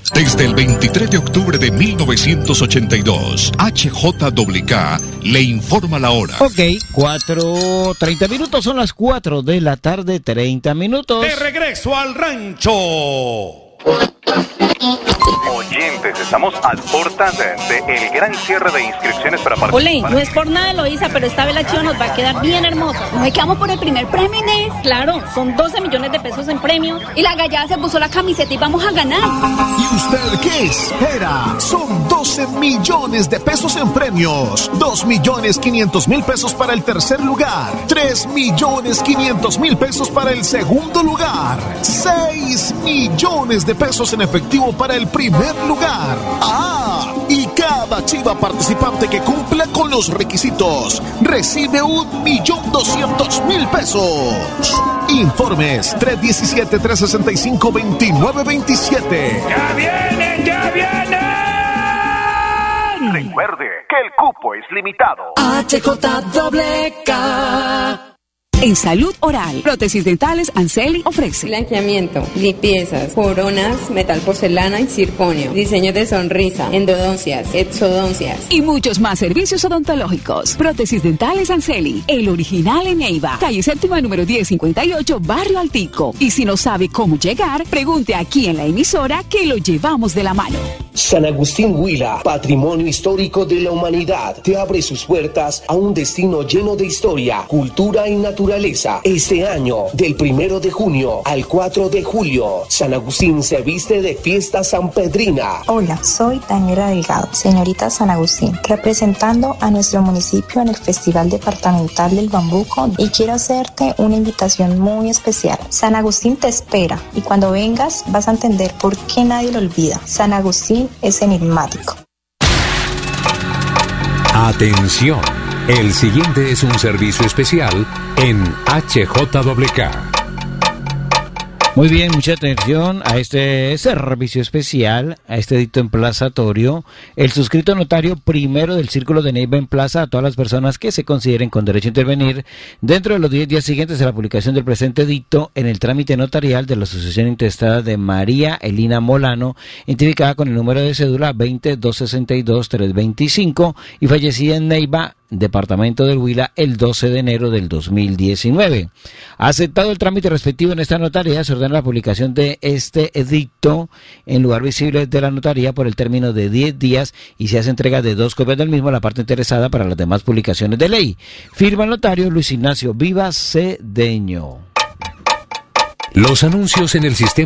Desde el 23 de octubre de 1982, HJWK le informa la hora. Ok, 4:30 minutos, son las 4 de la tarde, 30 minutos. De regreso al rancho. Oyentes, estamos a puertas del gran cierre de inscripciones para participar. Ole, no es por nada, Eloísa, pero esta vez la chiva nos va a quedar bien hermosa. ¿No quedamos por el primer premio, Inés? Claro, son 12 millones de pesos en premios. Y la gallada se puso la camiseta y vamos a ganar. ¿Y usted qué espera? Son 12 millones de pesos en premios. 2.500.000 pesos para el tercer lugar. 3.500.000 pesos para el segundo lugar. 6 millones de pesos en efectivo para el primer lugar. ¡Ah! Y cada chiva participante que cumpla con los requisitos recibe 1.200.000 pesos. Informes 317-365-2927. ¡Ya vienen, ya vienen! Recuerde que el cupo es limitado. HJWK. En Salud Oral, prótesis dentales Anseli ofrece blanqueamiento, limpiezas, coronas, metal porcelana y circonio, diseño de sonrisa, endodoncias, exodoncias y muchos más servicios odontológicos. Prótesis dentales Anseli, el original en Neiva, calle séptima número 1058, Barrio Altico. Y si no sabe cómo llegar, pregunte aquí en la emisora que lo llevamos de la mano. San Agustín Huila, patrimonio histórico de la humanidad, te abre sus puertas a un destino lleno de historia, cultura y naturaleza. Este año, del 1 de junio al 4 de julio, San Agustín se viste de fiesta sanpedrina. Hola, soy Daniela Delgado, señorita San Agustín, representando a nuestro municipio en el Festival Departamental del Bambuco, y quiero hacerte una invitación muy especial. San Agustín te espera, y cuando vengas vas a entender por qué nadie lo olvida. San Agustín es enigmático. Atención, el siguiente es un servicio especial en HJWK. Muy bien, mucha atención a este servicio especial, a este dicto emplazatorio. El suscrito notario primero del Círculo de Neiva emplaza a todas las personas que se consideren con derecho a intervenir dentro de los 10 días siguientes a la publicación del presente dicto en el trámite notarial de la asociación intestada de María Elina Molano, identificada con el número de cédula 20-262-325 y fallecida en Neiva, departamento del Huila, el 12 de enero del 2019. Aceptado el trámite respectivo en esta notaría, se ordena la publicación de este edicto en lugar visible de la notaría por el término de 10 días y se hace entrega de 2 copias del mismo a la parte interesada para las demás publicaciones de ley. Firma el notario Luis Ignacio Vivas Cedeño. Los anuncios en el sistema